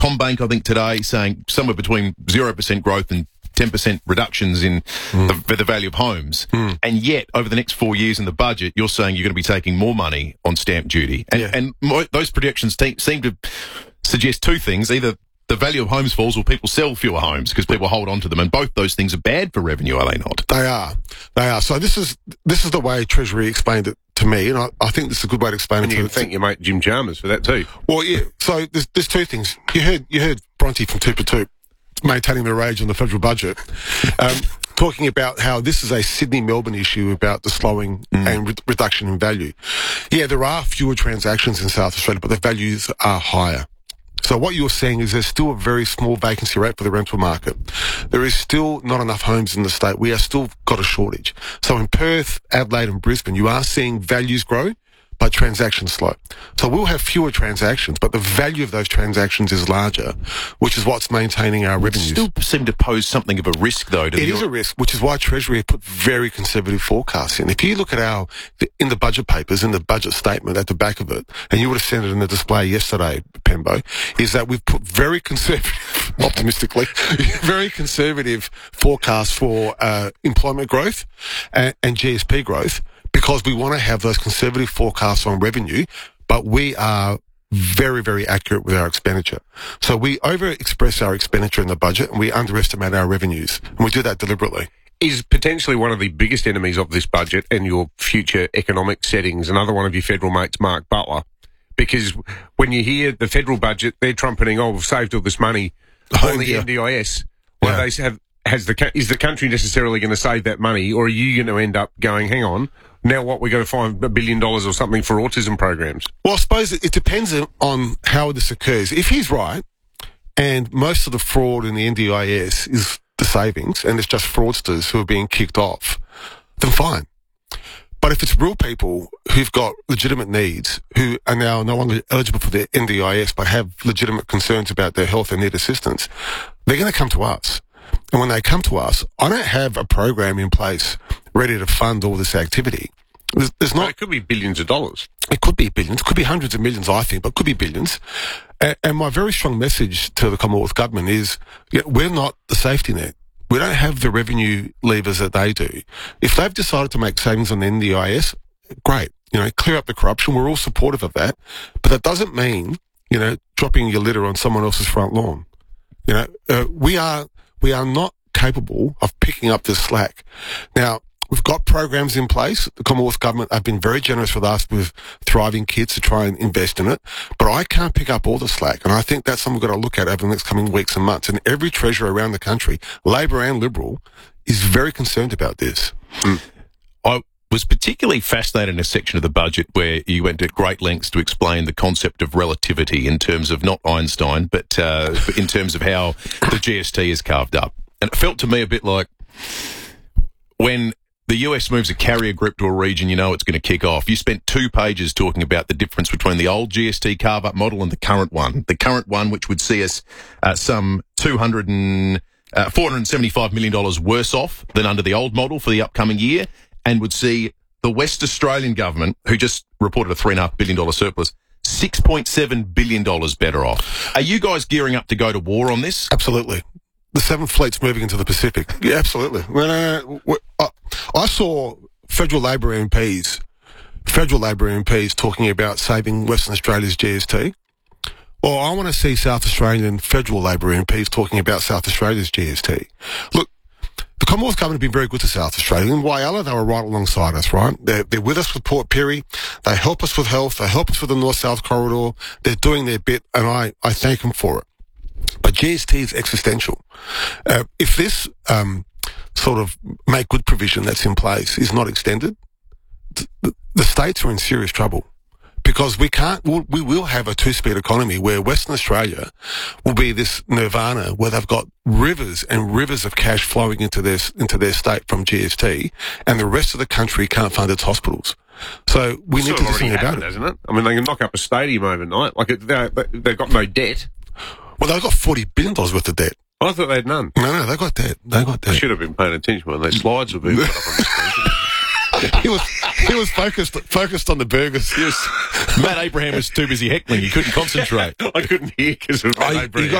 Combank, I think, today saying somewhere between 0% growth and 10% reductions in the value of homes. And yet, over the next 4 years in the budget, you're saying you're going to be taking more money on stamp duty. And those projections seem to suggest two things. Either the value of homes falls or people sell fewer homes because people hold on to them. And both those things are bad for revenue, are they not? They are. So this is the way Treasury explained it to me, and I think this is a good way to explain and it. And you can thank your mate Jim Chalmers for that too. Well, yeah. So there's two things. You heard Bronte from Two for Two maintaining the rage on the federal budget, talking about how this is a Sydney-Melbourne issue about the slowing and reduction in value. Yeah, there are fewer transactions in South Australia, but the values are higher. So what you're saying is there's still a very small vacancy rate for the rental market. There is still not enough homes in the state. We are still got a shortage. So in Perth, Adelaide and Brisbane, you are seeing values grow, but transactions slow. So we'll have fewer transactions, but the value of those transactions is larger, which is what's maintaining our revenues. Still seem to pose something of a risk, though. It is a risk, which is why Treasury have put very conservative forecasts in. If you look at in the budget papers, in the budget statement at the back of it, and you would have seen it in the display yesterday, Pembo, is that we've put very conservative, optimistically, very conservative forecasts for employment growth and GSP growth, because we want to have those conservative forecasts on revenue, but we are very, very accurate with our expenditure. So we over-express our expenditure in the budget and we underestimate our revenues. And we do that deliberately. Is potentially one of the biggest enemies of this budget and your future economic settings another one of your federal mates, Mark Butler? Because when you hear the federal budget, they're trumpeting, we've saved all this money on the NDIS. Well, they have, is the country necessarily going to save that money, or are you going to end up going, hang on, now what, we're going to find $1 billion or something for autism programs? Well, I suppose it depends on how this occurs. If he's right, and most of the fraud in the NDIS is the savings, and it's just fraudsters who are being kicked off, then fine. But if it's real people who've got legitimate needs, who are now no longer eligible for the NDIS but have legitimate concerns about their health and need assistance, they're going to come to us. And when they come to us, I don't have a program in place ready to fund all this activity. There's not. It could be billions of dollars. It could be billions. It could be hundreds of millions, I think, but it could be billions. And my very strong message to the Commonwealth Government is, we're not the safety net. We don't have the revenue levers that they do. If they've decided to make savings on the NDIS, great. Clear up the corruption. We're all supportive of that. But that doesn't mean, dropping your litter on someone else's front lawn. We are not capable of picking up this slack. Now, we've got programs in place. The Commonwealth Government have been very generous with us with Thriving Kids to try and invest in it. But I can't pick up all the slack. And I think that's something we've got to look at over the next coming weeks and months. And every treasurer around the country, Labor and Liberal, is very concerned about this. I was particularly fascinated in a section of the budget where you went to great lengths to explain the concept of relativity in terms of not Einstein, but in terms of how the GST is carved up. And it felt to me a bit like when the US moves a carrier group to a region, it's going to kick off. You spent 2 pages talking about the difference between the old GST carve-up model and the current one. The current one, which would see us some $475 million worse off than under the old model for the upcoming year, and would see the West Australian government, who just reported a $3.5 billion surplus, $6.7 billion better off. Are you guys gearing up to go to war on this? Absolutely. The 7th Fleet's moving into the Pacific. Yeah, absolutely. I saw federal Labor MPs talking about saving Western Australia's GST. Well, I want to see South Australian federal Labor MPs talking about South Australia's GST. Look, the Commonwealth Government have been very good to South Australia. In Whyalla, they were right alongside us, right? They're with us with Port Pirie. They help us with health. They help us with the North-South corridor. They're doing their bit, and I thank them for it. But GST is existential. If this sort of make good provision that's in place is not extended, the states are in serious trouble. Because we will have a 2-speed economy where Western Australia will be this nirvana where they've got rivers and rivers of cash flowing into their state from GST, and the rest of the country can't fund its hospitals. So we need to do something about it, hasn't it? I mean, they can knock up a stadium overnight. They've got no debt. Well, they've got $40 billion worth of debt. I thought they had none. No, they got debt. They got debt. I should have been paying attention when those slides were being put up on the screen. he was focused on the burgers. Matt Abraham was too busy heckling. He couldn't concentrate. I couldn't hear because of Matt Abraham.